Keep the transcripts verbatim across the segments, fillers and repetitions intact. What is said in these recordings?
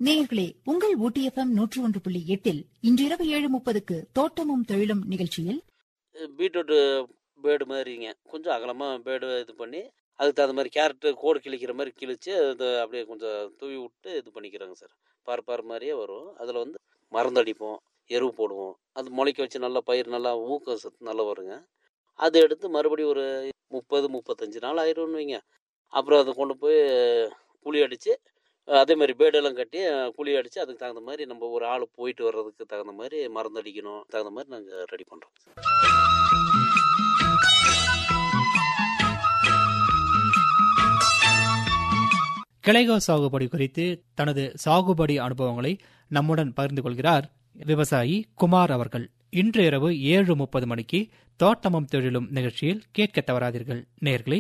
நேயர்களே, உங்கள் ஊட்டி எஃப்எம் நூற்று ஒன்று புள்ளி எட்டில் இன்றிரவு ஏழு முப்பதுக்கு தோட்டமும் தொழிலும் நிகழ்ச்சியில் பீட்ரூட்டு பேடு மாதிரிங்க, கொஞ்சம் அகலமாக பேடு இது பண்ணி அதுக்கு தகுந்த மாதிரி கேரட்டு கோடு கிழிக்கிற மாதிரி கிழிச்சு அது அப்படியே கொஞ்சம் தூவி விட்டு இது பண்ணிக்கிறாங்க சார். பார் பார் மாதிரியே வரும். அதில் வந்து மருந்து அடிப்போம், எருவு போடுவோம். அது முளைக்க வச்சு நல்லா பயிர் நல்லா ஊக்க சத்து நல்லா வருங்க. அதை எடுத்து மறுபடியும் ஒரு முப்பது முப்பத்தஞ்சு நாள் ஆயிடும்னு வைங்க. அப்புறம் அதை கொண்டு போய் குழி அடித்து அதே மாதிரி பேடெல்லாம் கட்டி குழி அடித்து அதுக்கு தகுந்த மாதிரி நம்ம ஒரு ஆள் போயிட்டு வர்றதுக்கு தகுந்த மாதிரி மருந்து அடிக்கணும், தகுந்த மாதிரி நாங்கள் ரெடி பண்ணுறோம். கிளைகோ சாகுபடி குறித்து தனது சாகுபடி அனுபவங்களை நம்முடன் பகிர்ந்து கொள்கிறார் விவசாயி குமார் அவர்கள். இன்று இரவு ஏழு முப்பது மணிக்கு தோட்டமும் தொழிலும் நிகழ்ச்சியில் கேட்க தவறாதீர்கள் நேயர்களே.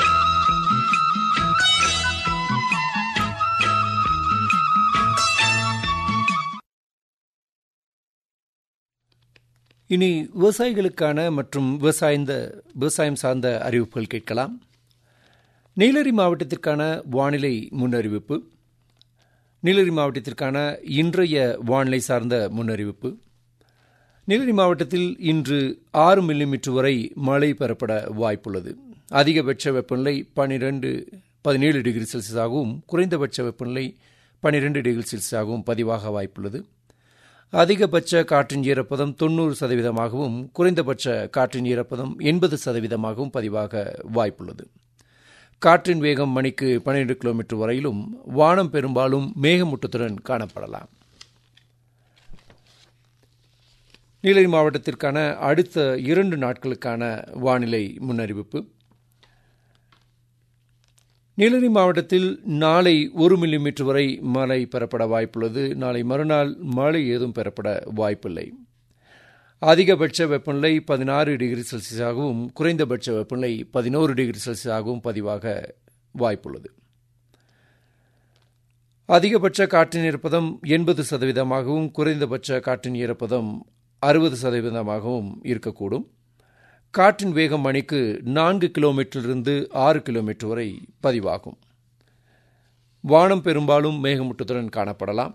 இனி விவசாயிகளுக்கான மற்றும் விவசாயந்த விவசாயம் சார்ந்த அறிவிப்புகள் கேட்கலாம். நீலகிரி மாவட்டத்திற்கான வானிலை முன்னறிவிப்பு. நீலகிரி மாவட்டத்திற்கான இன்றைய வானிலை சார்ந்த முன்னறிவிப்பு. நீலகிரி மாவட்டத்தில் இன்று ஆறு மில்லிமீட்டர் வரை மழை பெறப்பட வாய்ப்புள்ளது. அதிகபட்ச வெப்பநிலை பனிரெண்டு பதினேழு டிகிரி செல்சியஸாகவும் குறைந்தபட்ச வெப்பநிலை பனிரெண்டு டிகிரி செல்சியஸாகவும் பதிவாக வாய்ப்புள்ளது. அதிகபட்ச காற்றின் ஈரப்பதம் தொண்ணூறு சதவீதமாகவும் குறைந்தபட்ச காற்றின் ஈரப்பதம் எண்பது சதவீதமாகவும் பதிவாக வாய்ப்புள்ளது. காற்றின் வேகம் மணிக்கு பன்னிரண்டு கிலோமீட்டர் வரையிலும் வானம் பெரும்பாலும் மேகமூட்டத்துடன் காணப்படலாம். நீலகிரி மாவட்டத்திற்கான அடுத்த இரண்டு நாட்களுக்கான வானிலை முன்னறிவிப்பு. நீலகிரி மாவட்டத்தில் நாளை ஒரு மில்லிமீட்டர் வரை மழை பெறப்பட வாய்ப்புள்ளது. நாளை மறுநாள் மழை ஏதும் பெறப்பட வாய்ப்பில்லை. அதிகபட்ச வெப்பநிலை பதினாறு டிகிரி செல்சியஸாகவும் குறைந்தபட்ச வெப்பநிலை பதினோரு டிகிரி செல்சியஸாகவும் பதிவாக வாய்ப்புள்ளது. அதிகபட்ச காற்றின் ஈரப்பதம் எண்பது சதவீதமாகவும் குறைந்தபட்ச காற்றின் ஈரப்பதம் அறுபது சதவீதமாகவும் இருக்கக்கூடும். காற்றின் வேகம் மணிக்கு நான்கு கிலோமீட்டரிலிருந்து ஆறு கிலோமீட்டர் வரை பதிவாகும். வானம் பெரும்பாலும் மேகமூட்டத்துடன் காணப்படலாம்.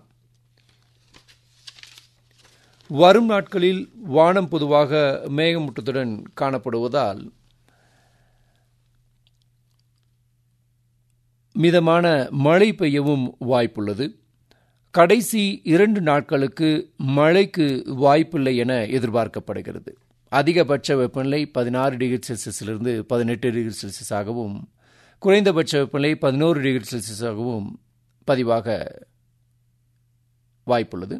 வரும் நாட்களில் வானம் பொதுவாக மேகமூட்டத்துடன் காணப்படுவதால் மிதமான மழை பெய்யவும் வாய்ப்புள்ளது. கடைசி இரண்டு நாட்களுக்கு மழைக்கு வாய்ப்பில்லை என எதிர்பார்க்கப்படுகிறது. அதிகபட்ச வெப்பநிலை பதினாறு டிகிரி செல்சியஸிலிருந்து பதினெட்டு டிகிரி செல்சியஸாகவும் குறைந்தபட்ச வெப்பநிலை பதினோரு டிகிரி செல்சியஸாகவும் பதிவாக வாய்ப்புள்ளது.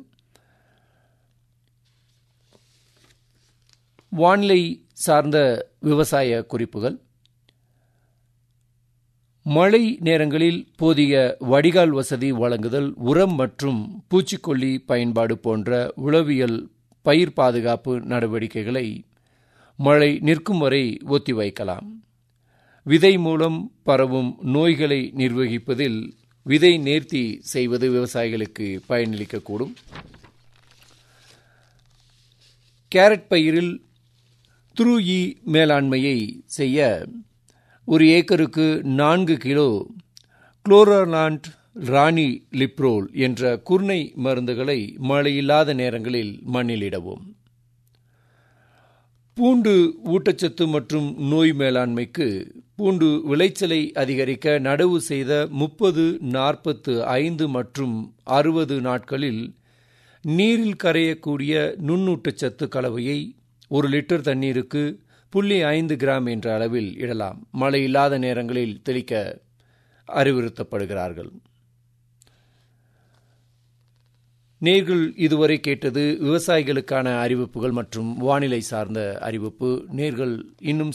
வானிலை சார்ந்த விவசாய குறிப்புகள். மழை நேரங்களில் போதிய வடிகால் வசதி வழங்குதல், உரம் மற்றும் பூச்சிக்கொல்லி பயன்பாடு போன்ற உளவியல் பயிர் பாதுகாப்பு நடவடிக்கைகளை மழை நிற்கும் வரை ஒத்திவைக்கலாம். விதை மூலம் பரவும் நோய்களை நிர்வகிப்பதில் விதை நேர்த்தி செய்வது விவசாயிகளுக்கு பயனளிக்கக்கூடும். கேரட் பயிரில் துருயி மேலாண்மையை செய்ய ஒரு ஏக்கருக்கு நான்கு கிலோ குளோரோலாண்ட் ராணி லிப்ரோல் என்ற குர்ணை மருந்துகளை மழையில்லாத நேரங்களில் மண்ணில் இடவும். பூண்டு ஊட்டச்சத்து மற்றும் நோய் மேலாண்மைக்கு பூண்டு விளைச்சலை அதிகரிக்க நடவு செய்த முப்பது நாற்பத்து ஐந்து மற்றும் அறுபது நாட்களில் நீரில் கரையக்கூடிய நுண்ணூட்டச்சத்து கலவையை ஒரு லிட்டர் தண்ணீருக்கு புள்ளி ஐந்து கிராம் என்ற அளவில் இடலாம். மழை இல்லாத நேரங்களில் தெளிக்க அறிவுறுத்தப்படுகிறார்கள். நேர்கள் இதுவரை கேட்டது விவசாயிகளுக்கான அறிவிப்புகள் மற்றும் வானிலை சார்ந்த அறிவிப்பு. நேர்கள் இன்னும்